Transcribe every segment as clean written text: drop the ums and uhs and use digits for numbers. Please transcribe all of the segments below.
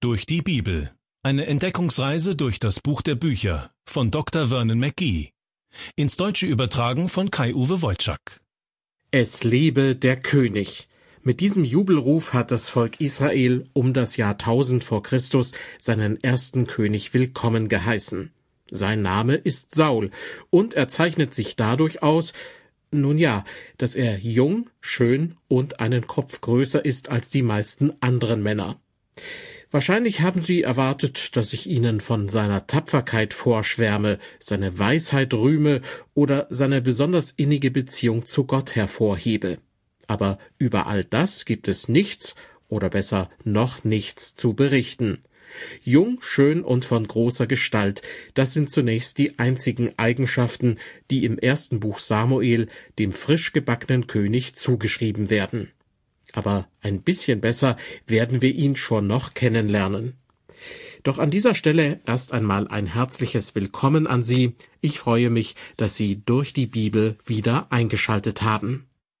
Durch die Bibel. Eine Entdeckungsreise durch das Buch der Bücher von Dr. Vernon McGee. Ins Deutsche übertragen von Kai-Uwe Wojczak. Es lebe der König. Mit diesem Jubelruf hat das Volk Israel um das Jahr 1000 vor Christus seinen ersten König willkommen geheißen. Sein Name ist Saul und er zeichnet sich dadurch aus, dass er jung, schön und einen Kopf größer ist als die meisten anderen Männer. Wahrscheinlich haben Sie erwartet, dass ich Ihnen von seiner Tapferkeit vorschwärme, seine Weisheit rühme oder seine besonders innige Beziehung zu Gott hervorhebe. Aber über all das gibt es nichts, oder besser noch nichts zu berichten. Jung, schön und von großer Gestalt, das sind zunächst die einzigen Eigenschaften, die im ersten Buch Samuel dem frisch gebackenen König zugeschrieben werden. Aber ein bisschen besser werden wir ihn schon noch kennenlernen. Doch an dieser Stelle erst einmal ein herzliches Willkommen an Sie. Ich freue mich, dass Sie durch die Bibel wieder eingeschaltet haben.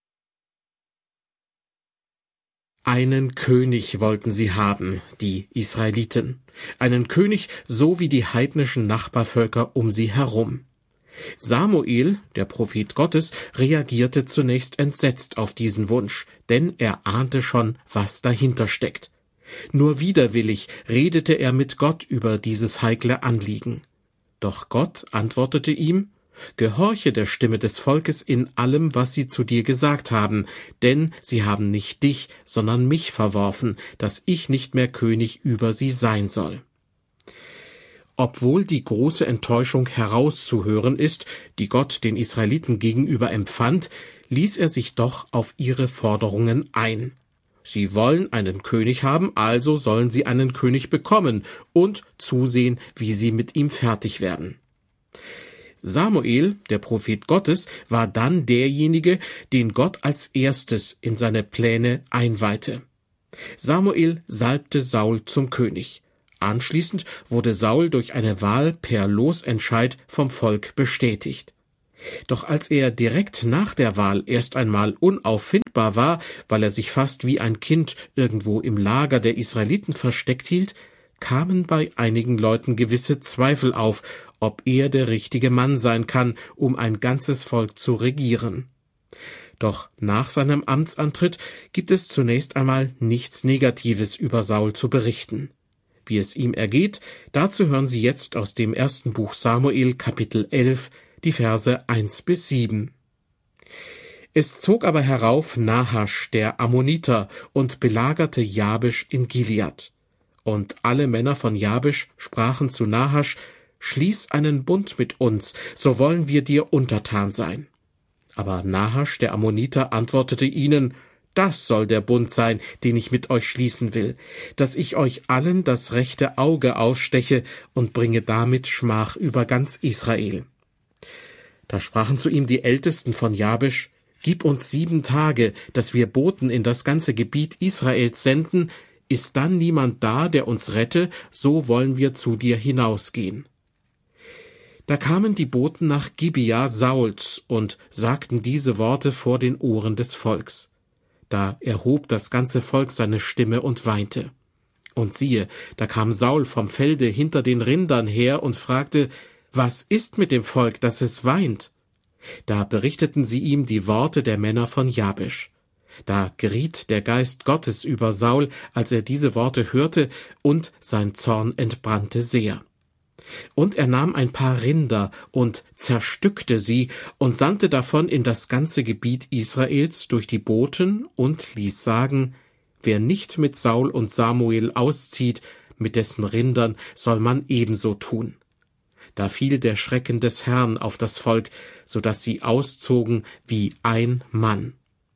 Einen König wollten sie haben, die Israeliten. Einen König, so wie die heidnischen Nachbarvölker um sie herum. Samuel, der Prophet Gottes, reagierte zunächst entsetzt auf diesen Wunsch, denn er ahnte schon, was dahinter steckt. Nur widerwillig redete er mit Gott über dieses heikle Anliegen. Doch Gott antwortete ihm: Gehorche der Stimme des Volkes in allem, was sie zu dir gesagt haben, denn sie haben nicht dich, sondern mich verworfen, dass ich nicht mehr König über sie sein soll. Obwohl die große Enttäuschung herauszuhören ist, die Gott den Israeliten gegenüber empfand, ließ er sich doch auf ihre Forderungen ein. Sie wollen einen König haben, also sollen sie einen König bekommen und zusehen, wie sie mit ihm fertig werden. Samuel, der Prophet Gottes, war dann derjenige, den Gott als erstes in seine Pläne einweihte. Samuel salbte Saul zum König. Anschließend wurde Saul durch eine Wahl per Losentscheid vom Volk bestätigt. Doch als er direkt nach der Wahl erst einmal unauffindbar war, weil er sich fast wie ein Kind irgendwo im Lager der Israeliten versteckt hielt, kamen bei einigen Leuten gewisse Zweifel auf, ob er der richtige Mann sein kann, um ein ganzes Volk zu regieren. Doch nach seinem Amtsantritt gibt es zunächst einmal nichts Negatives über Saul zu berichten. Wie es ihm ergeht, dazu hören Sie jetzt aus dem ersten Buch Samuel, Kapitel 11, die Verse 1-7. Es zog aber herauf Nahasch, der Ammoniter, und belagerte Jabesch in Gilead. Und alle Männer von Jabesch sprachen zu Nahasch: Schließ einen Bund mit uns, so wollen wir dir untertan sein. Aber Nahasch, der Ammoniter, antwortete ihnen: Das soll der Bund sein, den ich mit euch schließen will, dass ich euch allen das rechte Auge aussteche und bringe damit Schmach über ganz Israel. Da sprachen zu ihm die Ältesten von Jabesch: Gib uns 7 Tage, dass wir Boten in das ganze Gebiet Israels senden. Ist dann niemand da, der uns rette, so wollen wir zu dir hinausgehen. Da kamen die Boten nach Gibea Sauls und sagten diese Worte vor den Ohren des Volks. Da erhob das ganze Volk seine Stimme und weinte. Und siehe, da kam Saul vom Felde hinter den Rindern her und fragte: Was ist mit dem Volk, dass es weint? Da berichteten sie ihm die Worte der Männer von Jabesch. Da geriet der Geist Gottes über Saul, als er diese Worte hörte, und sein Zorn entbrannte sehr. Und er nahm ein paar Rinder und zerstückte sie und sandte davon in das ganze Gebiet Israels durch die Boten und ließ sagen: Wer nicht mit Saul und Samuel auszieht, mit dessen Rindern soll man ebenso tun. Da fiel der Schrecken des Herrn auf das Volk, so dass sie auszogen wie ein Mann.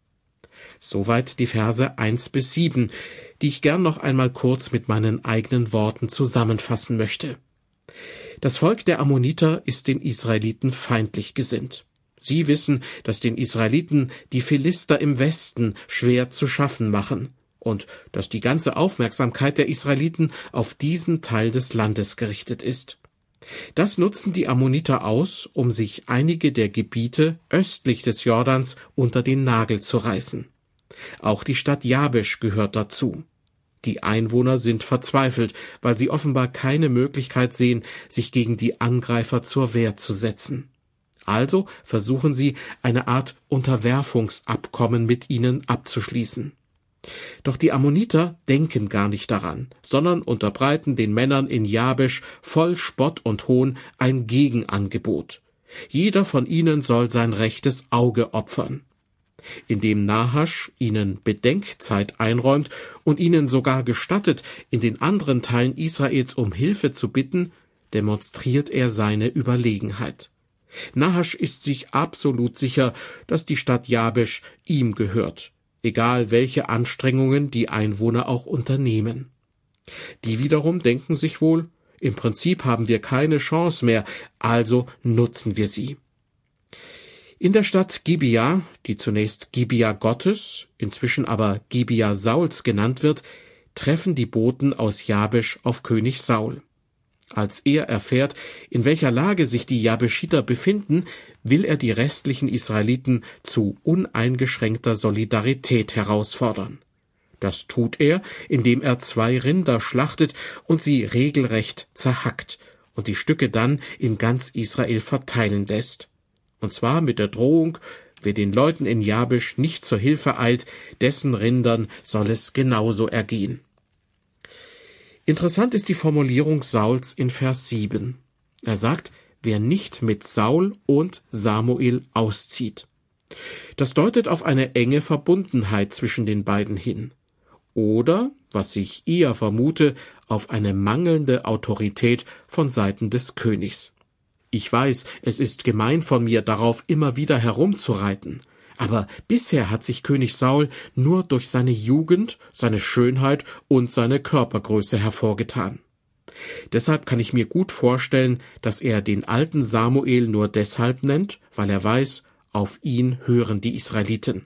Soweit die Verse 1-7, die ich gern noch einmal kurz mit meinen eigenen Worten zusammenfassen möchte. Das Volk der Ammoniter ist den Israeliten feindlich gesinnt. Sie wissen, dass den Israeliten die Philister im Westen schwer zu schaffen machen und dass die ganze Aufmerksamkeit der Israeliten auf diesen Teil des Landes gerichtet ist. Das nutzen die Ammoniter aus, um sich einige der Gebiete östlich des Jordans unter den Nagel zu reißen. Auch die Stadt Jabesch gehört dazu. Die Einwohner sind verzweifelt, weil sie offenbar keine Möglichkeit sehen, sich gegen die Angreifer zur Wehr zu setzen. Also versuchen sie, eine Art Unterwerfungsabkommen mit ihnen abzuschließen. Doch die Ammoniter denken gar nicht daran, sondern unterbreiten den Männern in Jabesch voll Spott und Hohn ein Gegenangebot. Jeder von ihnen soll sein rechtes Auge opfern. Indem Nahasch ihnen Bedenkzeit einräumt und ihnen sogar gestattet, in den anderen Teilen Israels um Hilfe zu bitten, demonstriert er seine Überlegenheit. Nahasch ist sich absolut sicher, dass die Stadt Jabesch ihm gehört, egal welche Anstrengungen die Einwohner auch unternehmen. Die wiederum denken sich wohl, im Prinzip haben wir keine Chance mehr, also nutzen wir sie. In der Stadt Gibea, die zunächst Gibea Gottes, inzwischen aber Gibea Sauls genannt wird, treffen die Boten aus Jabesch auf König Saul. Als er erfährt, in welcher Lage sich die Jabeschiter befinden, will er die restlichen Israeliten zu uneingeschränkter Solidarität herausfordern. Das tut er, indem er 2 Rinder schlachtet und sie regelrecht zerhackt und die Stücke dann in ganz Israel verteilen lässt. Und zwar mit der Drohung, wer den Leuten in Jabesch nicht zur Hilfe eilt, dessen Rindern soll es genauso ergehen. Interessant ist die Formulierung Sauls in Vers 7. Er sagt, wer nicht mit Saul und Samuel auszieht. Das deutet auf eine enge Verbundenheit zwischen den beiden hin. Oder, was ich eher vermute, auf eine mangelnde Autorität von Seiten des Königs. Ich weiß, es ist gemein von mir, darauf immer wieder herumzureiten. Aber bisher hat sich König Saul nur durch seine Jugend, seine Schönheit und seine Körpergröße hervorgetan. Deshalb kann ich mir gut vorstellen, dass er den alten Samuel nur deshalb nennt, weil er weiß, auf ihn hören die Israeliten.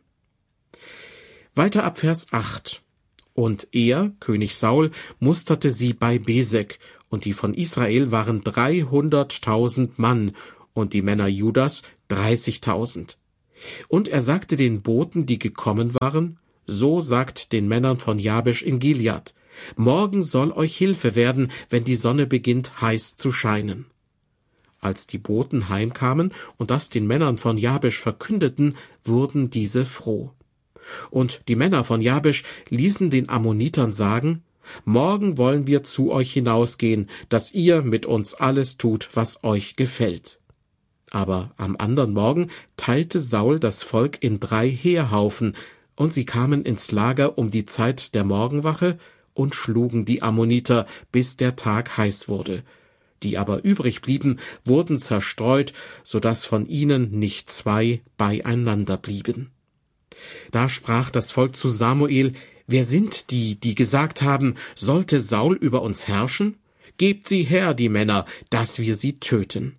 Weiter ab Vers 8. Und er, König Saul, musterte sie bei Besek, und die von Israel waren 300.000 Mann, und die Männer Judas 30.000. Und er sagte den Boten, die gekommen waren, so sagt den Männern von Jabesch in Gilead, morgen soll euch Hilfe werden, wenn die Sonne beginnt heiß zu scheinen. Als die Boten heimkamen und das den Männern von Jabesch verkündeten, wurden diese froh. Und die Männer von Jabesch ließen den Ammonitern sagen, morgen wollen wir zu euch hinausgehen, dass ihr mit uns alles tut, was euch gefällt. Aber am andern Morgen teilte Saul das Volk in 3 Heerhaufen, und sie kamen ins Lager um die Zeit der Morgenwache und schlugen die Ammoniter, bis der Tag heiß wurde. Die aber übrig blieben, wurden zerstreut, so dass von ihnen nicht 2 beieinander blieben. Da sprach das Volk zu Samuel, wer sind die, die gesagt haben, sollte Saul über uns herrschen? Gebt sie her, die Männer, dass wir sie töten.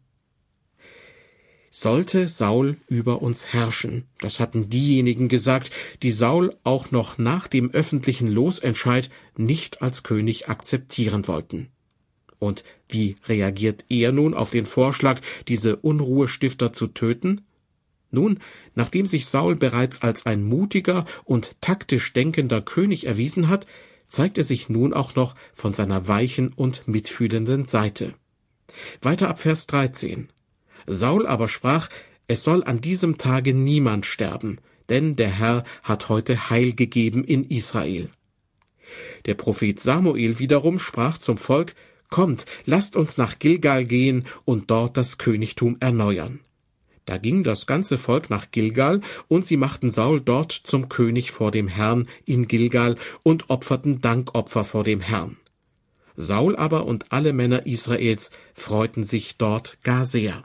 Sollte Saul über uns herrschen, das hatten diejenigen gesagt, die Saul auch noch nach dem öffentlichen Losentscheid nicht als König akzeptieren wollten. Und wie reagiert er nun auf den Vorschlag, diese Unruhestifter zu töten? Nun, nachdem sich Saul bereits als ein mutiger und taktisch denkender König erwiesen hat, zeigt er sich nun auch noch von seiner weichen und mitfühlenden Seite. Weiter ab Vers 13. Saul aber sprach, es soll an diesem Tage niemand sterben, denn der Herr hat heute Heil gegeben in Israel. Der Prophet Samuel wiederum sprach zum Volk, kommt, lasst uns nach Gilgal gehen und dort das Königtum erneuern. Da ging das ganze Volk nach Gilgal, und sie machten Saul dort zum König vor dem Herrn in Gilgal und opferten Dankopfer vor dem Herrn. Saul aber und alle Männer Israels freuten sich dort gar sehr.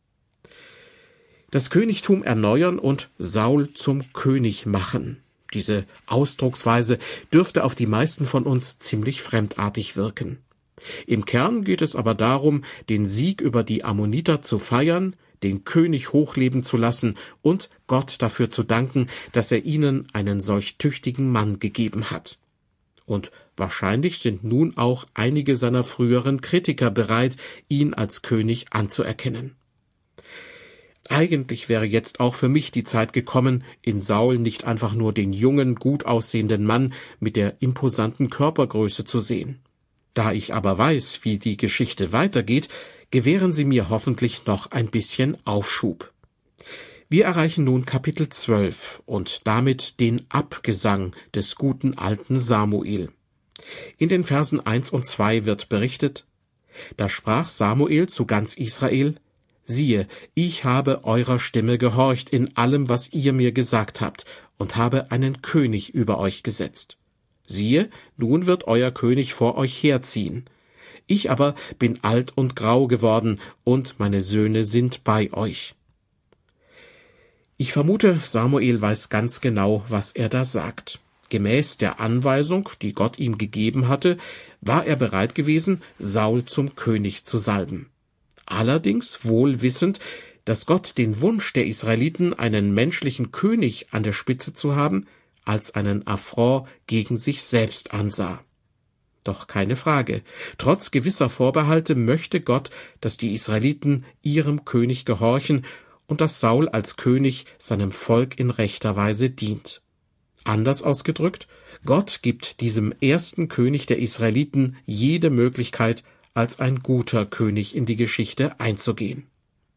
Das Königtum erneuern und Saul zum König machen. Diese Ausdrucksweise dürfte auf die meisten von uns ziemlich fremdartig wirken. Im Kern geht es aber darum, den Sieg über die Ammoniter zu feiern, den König hochleben zu lassen und Gott dafür zu danken, dass er ihnen einen solch tüchtigen Mann gegeben hat. Und wahrscheinlich sind nun auch einige seiner früheren Kritiker bereit, ihn als König anzuerkennen. Eigentlich wäre jetzt auch für mich die Zeit gekommen, in Saul nicht einfach nur den jungen, gut aussehenden Mann mit der imposanten Körpergröße zu sehen. Da ich aber weiß, wie die Geschichte weitergeht, gewähren Sie mir hoffentlich noch ein bisschen Aufschub. Wir erreichen nun Kapitel 12 und damit den Abgesang des guten alten Samuel. In den Versen 1 und 2 wird berichtet: Da sprach Samuel zu ganz Israel: Siehe, ich habe eurer Stimme gehorcht in allem, was ihr mir gesagt habt, und habe einen König über euch gesetzt. Siehe, nun wird euer König vor euch herziehen. Ich aber bin alt und grau geworden, und meine Söhne sind bei euch. Ich vermute, Samuel weiß ganz genau, was er da sagt. Gemäß der Anweisung, die Gott ihm gegeben hatte, war er bereit gewesen, Saul zum König zu salben. Allerdings wohl wissend, dass Gott den Wunsch der Israeliten, einen menschlichen König an der Spitze zu haben, als einen Affront gegen sich selbst ansah. Doch keine Frage, trotz gewisser Vorbehalte möchte Gott, dass die Israeliten ihrem König gehorchen und dass Saul als König seinem Volk in rechter Weise dient. Anders ausgedrückt, Gott gibt diesem ersten König der Israeliten jede Möglichkeit, als ein guter König in die Geschichte einzugehen.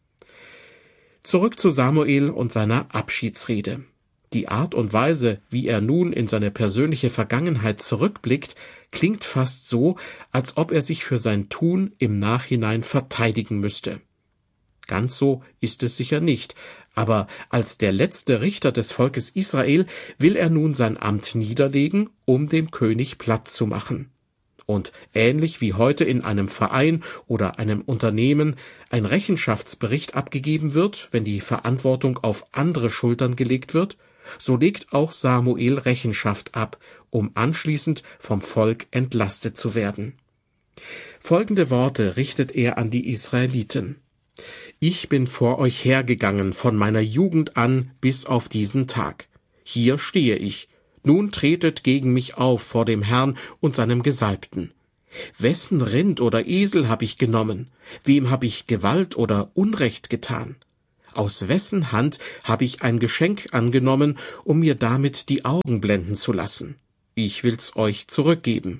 Zurück zu Samuel und seiner Abschiedsrede. Die Art und Weise, wie er nun in seine persönliche Vergangenheit zurückblickt, klingt fast so, als ob er sich für sein Tun im Nachhinein verteidigen müsste. Ganz so ist es sicher nicht, aber als der letzte Richter des Volkes Israel will er nun sein Amt niederlegen, um dem König Platz zu machen. Und ähnlich wie heute in einem Verein oder einem Unternehmen ein Rechenschaftsbericht abgegeben wird, wenn die Verantwortung auf andere Schultern gelegt wird, so legt auch Samuel Rechenschaft ab, um anschließend vom Volk entlastet zu werden. Folgende Worte richtet er an die Israeliten: Ich bin vor euch hergegangen von meiner Jugend an bis auf diesen Tag. Hier stehe ich. Nun tretet gegen mich auf vor dem Herrn und seinem Gesalbten. Wessen Rind oder Esel habe ich genommen? Wem habe ich Gewalt oder Unrecht getan? Aus wessen Hand habe ich ein Geschenk angenommen, um mir damit die Augen blenden zu lassen? Ich will's euch zurückgeben.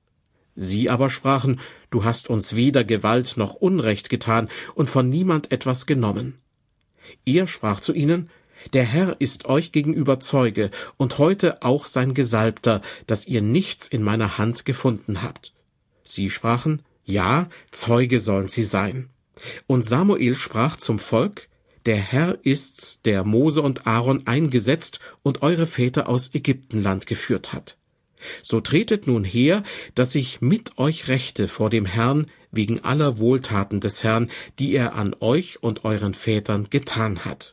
Sie aber sprachen: Du hast uns weder Gewalt noch Unrecht getan und von niemand etwas genommen. Er sprach zu ihnen: Der Herr ist euch gegenüber Zeuge und heute auch sein Gesalbter, dass ihr nichts in meiner Hand gefunden habt. Sie sprachen: Ja, Zeuge sollen sie sein. Und Samuel sprach zum Volk: Der Herr ist's, der Mose und Aaron eingesetzt und eure Väter aus Ägyptenland geführt hat. So tretet nun her, dass ich mit euch rechte vor dem Herrn wegen aller Wohltaten des Herrn, die er an euch und euren Vätern getan hat.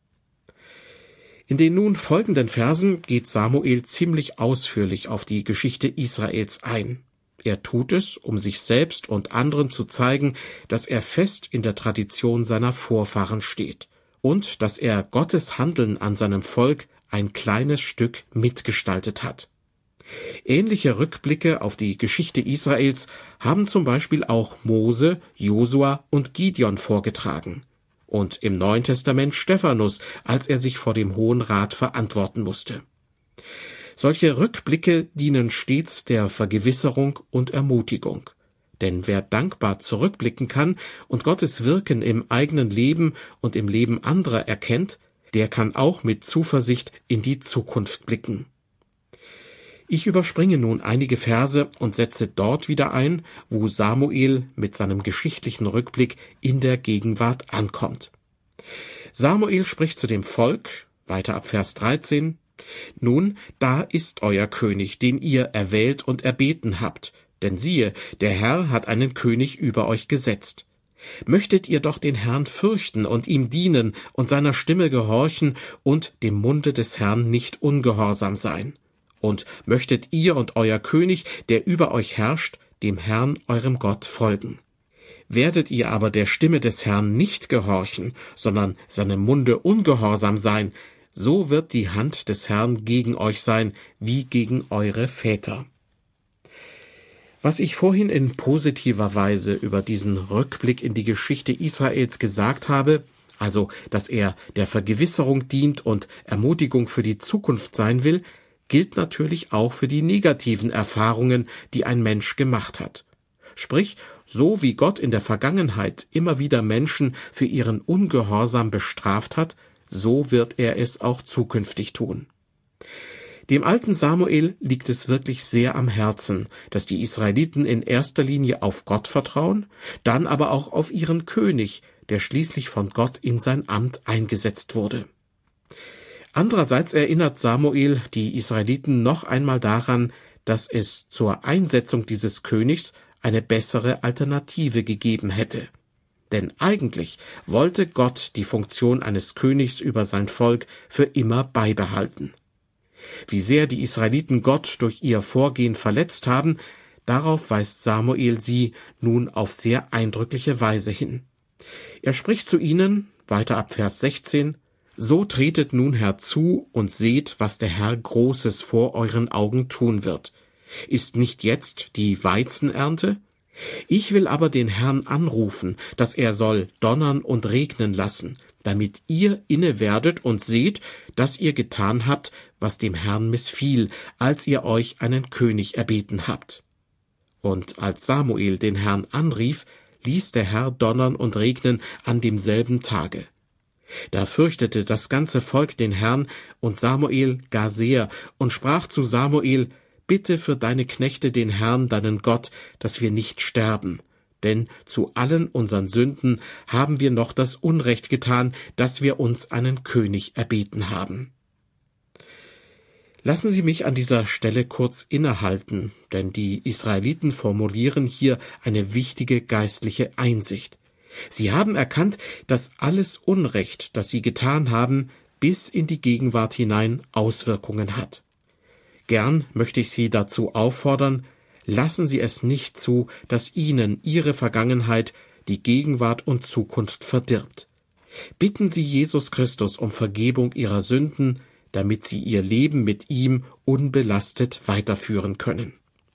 In den nun folgenden Versen geht Samuel ziemlich ausführlich auf die Geschichte Israels ein. Er tut es, um sich selbst und anderen zu zeigen, dass er fest in der Tradition seiner Vorfahren steht und dass er Gottes Handeln an seinem Volk ein kleines Stück mitgestaltet hat. Ähnliche Rückblicke auf die Geschichte Israels haben zum Beispiel auch Mose, Josua und Gideon vorgetragen. Und im Neuen Testament Stephanus, als er sich vor dem Hohen Rat verantworten musste. Solche Rückblicke dienen stets der Vergewisserung und Ermutigung. Denn wer dankbar zurückblicken kann und Gottes Wirken im eigenen Leben und im Leben anderer erkennt, der kann auch mit Zuversicht in die Zukunft blicken. Ich überspringe nun einige Verse und setze dort wieder ein, wo Samuel mit seinem geschichtlichen Rückblick in der Gegenwart ankommt. Samuel spricht zu dem Volk, weiter ab Vers 13, Nun, da ist euer König, den ihr erwählt und erbeten habt, denn siehe, der Herr hat einen König über euch gesetzt. Möchtet ihr doch den Herrn fürchten und ihm dienen und seiner Stimme gehorchen und dem Munde des Herrn nicht ungehorsam sein. Und möchtet ihr und euer König, der über euch herrscht, dem Herrn eurem Gott folgen. Werdet ihr aber der Stimme des Herrn nicht gehorchen, sondern seinem Munde ungehorsam sein, so wird die Hand des Herrn gegen euch sein, wie gegen eure Väter. Was ich vorhin in positiver Weise über diesen Rückblick in die Geschichte Israels gesagt habe, also dass er der Vergewisserung dient und Ermutigung für die Zukunft sein will, gilt natürlich auch für die negativen Erfahrungen, die ein Mensch gemacht hat. Sprich, so wie Gott in der Vergangenheit immer wieder Menschen für ihren Ungehorsam bestraft hat, so wird er es auch zukünftig tun. Dem alten Samuel liegt es wirklich sehr am Herzen, dass die Israeliten in erster Linie auf Gott vertrauen, dann aber auch auf ihren König, der schließlich von Gott in sein Amt eingesetzt wurde. Andererseits erinnert Samuel die Israeliten noch einmal daran, dass es zur Einsetzung dieses Königs eine bessere Alternative gegeben hätte. Denn eigentlich wollte Gott die Funktion eines Königs über sein Volk für immer beibehalten. Wie sehr die Israeliten Gott durch ihr Vorgehen verletzt haben, darauf weist Samuel sie nun auf sehr eindrückliche Weise hin. Er spricht zu ihnen, weiter ab Vers 16, »So tretet nun herzu und seht, was der Herr Großes vor euren Augen tun wird. Ist nicht jetzt die Weizenernte? Ich will aber den Herrn anrufen, dass er soll donnern und regnen lassen, damit ihr inne werdet und seht, dass ihr getan habt, was dem Herrn missfiel, als ihr euch einen König erbeten habt.« Und als Samuel den Herrn anrief, ließ der Herr donnern und regnen an demselben Tage. Da fürchtete das ganze Volk den Herrn und Samuel gar sehr und sprach zu Samuel, »Bitte für deine Knechte den Herrn, deinen Gott, dass wir nicht sterben. Denn zu allen unseren Sünden haben wir noch das Unrecht getan, dass wir uns einen König erbeten haben.« Lassen Sie mich an dieser Stelle kurz innehalten, denn die Israeliten formulieren hier eine wichtige geistliche Einsicht. Sie haben erkannt, dass alles Unrecht, das sie getan haben, bis in die Gegenwart hinein Auswirkungen hat. Gern möchte ich Sie dazu auffordern, lassen Sie es nicht zu, dass Ihnen Ihre Vergangenheit die Gegenwart und Zukunft verdirbt. Bitten Sie Jesus Christus um Vergebung Ihrer Sünden, damit Sie Ihr Leben mit ihm unbelastet weiterführen können.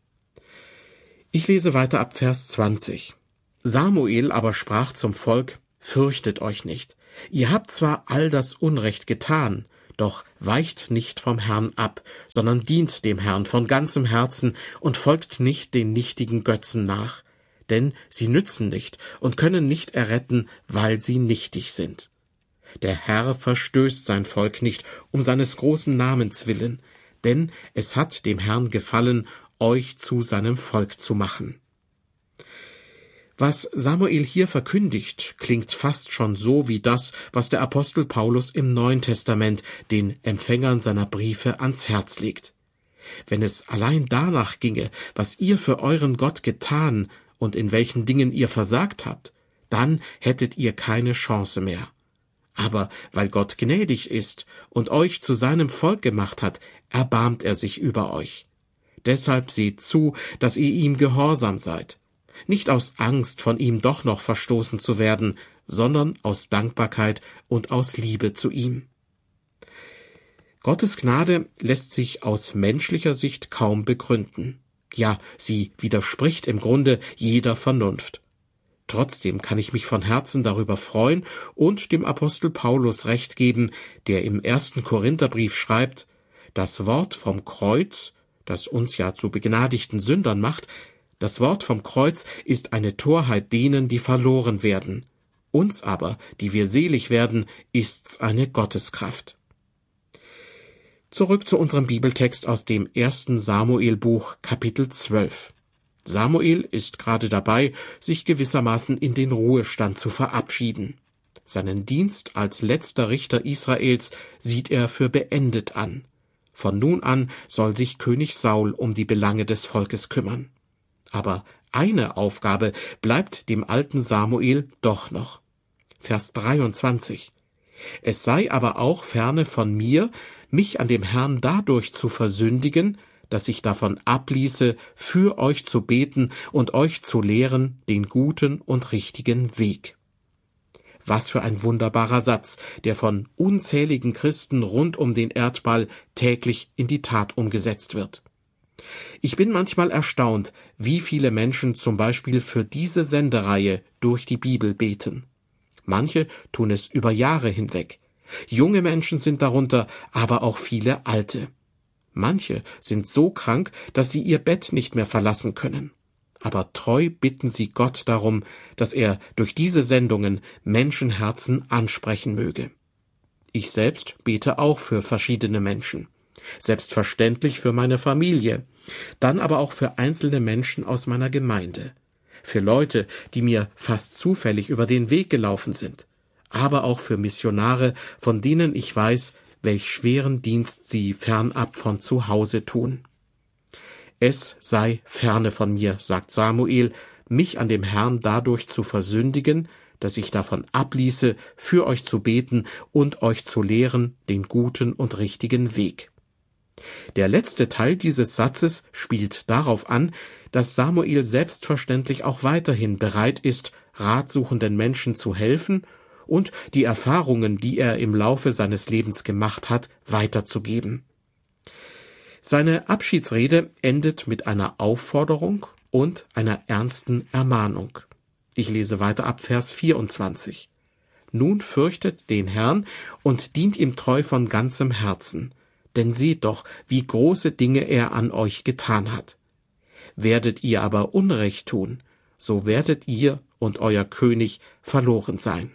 Ich lese weiter ab Vers 20. Samuel aber sprach zum Volk, »Fürchtet euch nicht. Ihr habt zwar all das Unrecht getan, doch weicht nicht vom Herrn ab, sondern dient dem Herrn von ganzem Herzen und folgt nicht den nichtigen Götzen nach, denn sie nützen nicht und können nicht erretten, weil sie nichtig sind. Der Herr verstößt sein Volk nicht um seines großen Namens willen, denn es hat dem Herrn gefallen, euch zu seinem Volk zu machen.« Was Samuel hier verkündigt, klingt fast schon so wie das, was der Apostel Paulus im Neuen Testament den Empfängern seiner Briefe ans Herz legt. Wenn es allein danach ginge, was ihr für euren Gott getan und in welchen Dingen ihr versagt habt, dann hättet ihr keine Chance mehr. Aber weil Gott gnädig ist und euch zu seinem Volk gemacht hat, erbarmt er sich über euch. Deshalb seht zu, dass ihr ihm gehorsam seid. Nicht aus Angst, von ihm doch noch verstoßen zu werden, sondern aus Dankbarkeit und aus Liebe zu ihm. Gottes Gnade lässt sich aus menschlicher Sicht kaum begründen. Ja, sie widerspricht im Grunde jeder Vernunft. Trotzdem kann ich mich von Herzen darüber freuen und dem Apostel Paulus Recht geben, der im 1. Korintherbrief schreibt, das Wort vom Kreuz, das uns ja zu begnadigten Sündern macht, das Wort vom Kreuz ist eine Torheit denen, die verloren werden. Uns aber, die wir selig werden, ist's eine Gotteskraft. Zurück zu unserem Bibeltext aus dem 1. Samuel-Buch, Kapitel 12. Samuel ist gerade dabei, sich gewissermaßen in den Ruhestand zu verabschieden. Seinen Dienst als letzter Richter Israels sieht er für beendet an. Von nun an soll sich König Saul um die Belange des Volkes kümmern. Aber eine Aufgabe bleibt dem alten Samuel doch noch. Vers 23. Es sei aber auch ferne von mir, mich an dem Herrn dadurch zu versündigen, dass ich davon abließe, für euch zu beten und euch zu lehren den guten und richtigen Weg. Was für ein wunderbarer Satz, der von unzähligen Christen rund um den Erdball täglich in die Tat umgesetzt wird. Ich bin manchmal erstaunt, wie viele Menschen zum Beispiel für diese Sendereihe durch die Bibel beten. Manche tun es über Jahre hinweg. Junge Menschen sind darunter, aber auch viele alte. Manche sind so krank, dass sie ihr Bett nicht mehr verlassen können. Aber treu bitten sie Gott darum, dass er durch diese Sendungen Menschenherzen ansprechen möge. Ich selbst bete auch für verschiedene Menschen. Selbstverständlich für meine Familie, dann aber auch für einzelne Menschen aus meiner Gemeinde. Für Leute, die mir fast zufällig über den Weg gelaufen sind, aber auch für Missionare, von denen ich weiß, welch schweren Dienst sie fernab von zu Hause tun. Es sei ferne von mir, sagt Samuel, mich an dem Herrn dadurch zu versündigen, dass ich davon abließe, für euch zu beten und euch zu lehren den guten und richtigen Weg. Der letzte Teil dieses Satzes spielt darauf an, dass Samuel selbstverständlich auch weiterhin bereit ist, ratsuchenden Menschen zu helfen und die Erfahrungen, die er im Laufe seines Lebens gemacht hat, weiterzugeben. Seine Abschiedsrede endet mit einer Aufforderung und einer ernsten Ermahnung. Ich lese weiter ab Vers 24. Nun fürchtet den Herrn und dient ihm treu von ganzem Herzen, denn seht doch, wie große Dinge er an euch getan hat. Werdet ihr aber Unrecht tun, so werdet ihr und euer König verloren sein.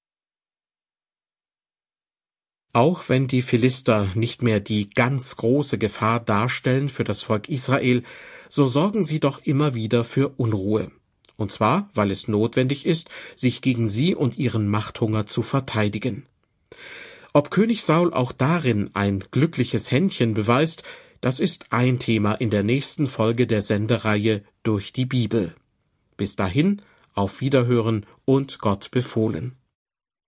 Auch wenn die Philister nicht mehr die ganz große Gefahr darstellen für das Volk Israel, so sorgen sie doch immer wieder für Unruhe. Und zwar, weil es notwendig ist, sich gegen sie und ihren Machthunger zu verteidigen. Ob König Saul auch darin ein glückliches Händchen beweist, das ist ein Thema in der nächsten Folge der Sendereihe Durch die Bibel. Bis dahin, auf Wiederhören und Gott befohlen.